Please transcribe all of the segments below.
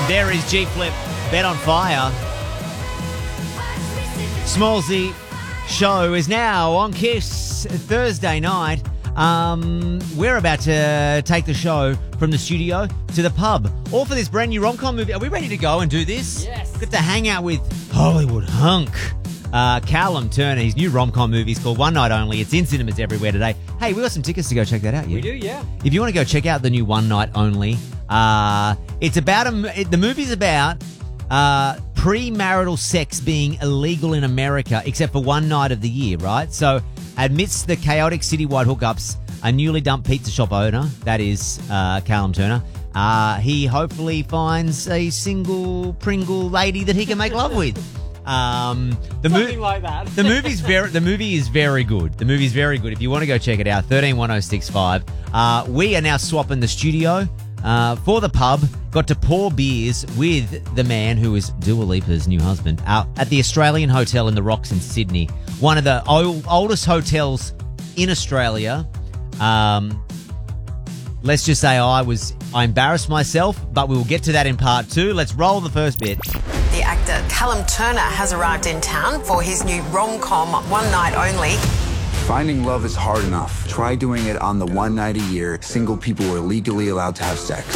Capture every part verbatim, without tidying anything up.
There is G Flip, Bet on Fire. Smallsy show is now on Kiss Thursday night. Um, we're about to take the show from the studio to the pub, all for this brand new rom-com movie. Are we ready to go and do this? Yes. Get to hang out with Hollywood hunk uh, Callum Turner. His new rom-com movie is called One Night Only. It's in cinemas everywhere today. Hey, we got some tickets to go check that out. Yeah? We do, yeah. If you want to go check out the new One Night Only, uh, it's about a, it, the movie's about uh, premarital sex being illegal in America, except for one night of the year, right? So, amidst the chaotic citywide hookups, a newly dumped pizza shop owner, that is uh, Callum Turner, uh, he hopefully finds a single Pringle lady that he can make love with. Um, the Something mo- like that. the movie's very. The movie is very good. The movie's very good. If you want to go check it out, thirteen one oh six five. Uh, we are now swapping the studio uh, for the pub. Got to pour beers with the man who is Dua Lipa's new husband uh, at the Australian Hotel in the Rocks in Sydney, one of the old, oldest hotels in Australia. Um, let's just say I was. I embarrassed myself, but we will get to that in part two. Let's roll the first bit. The actor Callum Turner has arrived in town for his new rom-com One Night Only. Finding love is hard enough. Try doing it on the one night a year single people are legally allowed to have sex.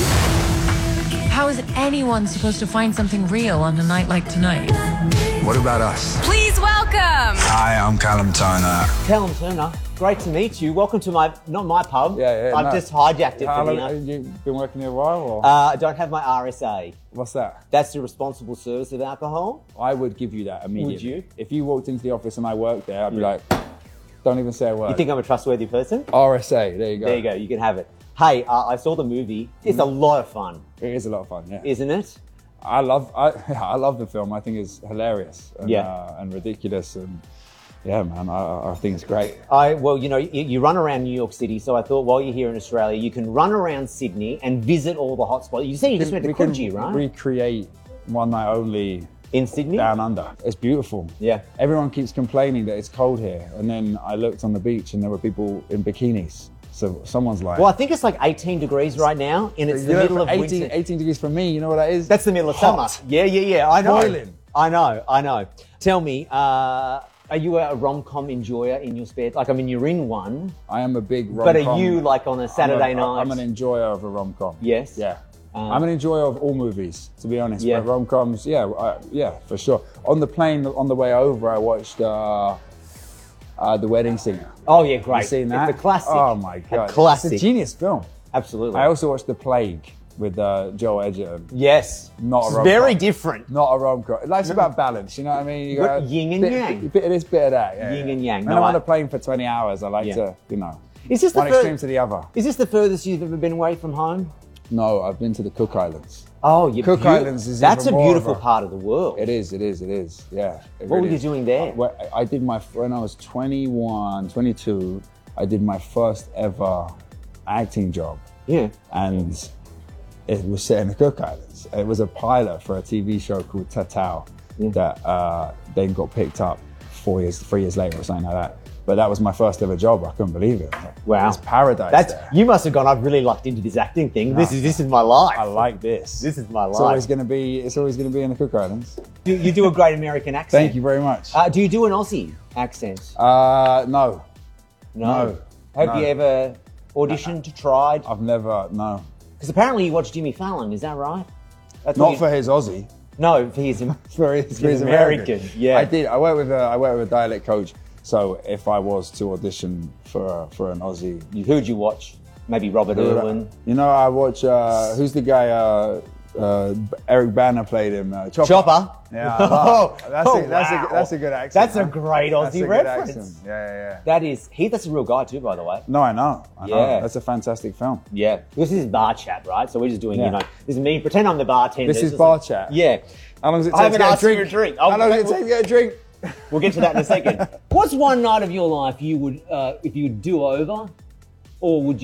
How is anyone supposed to find something real on a night like tonight? What about us? Please welcome. Hi, I'm Callum Turner. Callum Turner, great to meet you. Welcome to my, not my pub. Yeah, yeah, I've no. just hijacked it How for long dinner. have you been working here a while? Or? Uh, I don't have my R S A. What's that? That's the responsible service of alcohol. I would give you that immediately. Would you? If you walked into the office and I worked there, I'd be like, don't even say a word. You think I'm a trustworthy person? R S A, there you go. There you go, you can have it. Hey, uh, I saw the movie. It's a lot of fun, It is a lot of fun, yeah. isn't it? I love I, I love the film. I think it's hilarious and, Yeah. uh, and ridiculous. And yeah, man, I, I think it's great. I well, you know, you, you run around New York City, so I thought while you're here in Australia, you can run around Sydney and visit all the hotspots. You said you just went to We can Coogee, right? recreate One Night Only In Sydney? down under. It's beautiful. Yeah. Everyone keeps complaining that it's cold here. And then I looked on the beach and there were people in bikinis. So someone's like... Well, I think it's like eighteen degrees right now, and it's You the know, middle of eighteen, winter. eighteen degrees for me, you know what that is? That's the middle of Hot. summer. Yeah, yeah, yeah. I know. Boiling. I know. I know. Tell me, uh, are you a rom-com enjoyer in your spare? Like, I mean, you're in one, I am a big rom-com. but are you like on a Saturday I'm a, night? I'm an enjoyer of a rom-com. Yes? Yeah. Um, I'm an enjoyer of all movies, to be honest. Yeah. But rom-coms, yeah, I, yeah, for sure. On the plane, on the way over, I watched uh, uh, The Wedding Singer. Oh yeah, great. You seen that? It's a classic. Oh my god, A classic. It's a genius film. Absolutely. I also watched The Plague with uh, Joel Edgerton. yes. Not a It's rom-com. very different. Not a rom-com. Life's about balance, you know what I mean? You What, got yin and bit, yang? Bit of this, bit of that. Yeah, Yin yeah. and yang. When No, I'm on I- a plane for twenty hours, I like Yeah. to, you know, Is this the one fir- extreme to the other. Is this the furthest you've ever been away from home? No, I've been to the Cook Islands. Oh, you Cook Islands is That's a even more beautiful of a- part of the world. It is, it is, it is. Yeah. it What really were you is. doing there? Well, I I did my, when I was twenty-one, twenty-two, I did my first ever acting job. Yeah. And it was set in the Cook Islands. It was a pilot for a T V show called Tatao that uh, then got picked up four years, three years later or something like that. But that was my first ever job. I couldn't believe it. Wow. It's paradise That's there. you must have gone. I've really locked into this acting thing. This is this is my life. I like this. This is my It's life. always going to be. It's always going to be in the Cook Islands. You, you do a great American accent. Thank you very much. Uh, do you do an Aussie accent? Uh, no, No. no, Have no. you ever auditioned, tried? I've never. No, Because apparently you watch Jimmy Fallon. Is that right? That's what not you- for his Aussie. No, for his. For his, for his American, yeah. I did. I work with a. I work with a dialect coach. So if I was to audition for a, for an Aussie, You, who'd you watch? Maybe Robert Irwin. you know, I watch. Uh, who's the guy? Uh, uh, Eric Banner played him. Uh, Chopper. Chopper. Yeah, I love- Oh, that's, oh, a, that's, wow. a, that's a good accent. That's a huh? great That's Aussie a good reference. accent. Yeah, yeah, yeah. That is he. That's a real guy too, by the way. No, I know. I know. Yeah. That's a fantastic film. Yeah. This is bar chat, right? So we're just doing, Yeah. you know, this is me. Pretend I'm the bartender. This It's is just bar like- chat. Yeah. How long does it I take to haven't get a asked you drink? a drink. How long does it I'll- take to get a drink? We'll get to that in a second. What's one night of your life you would, uh, if you would do over, or would you?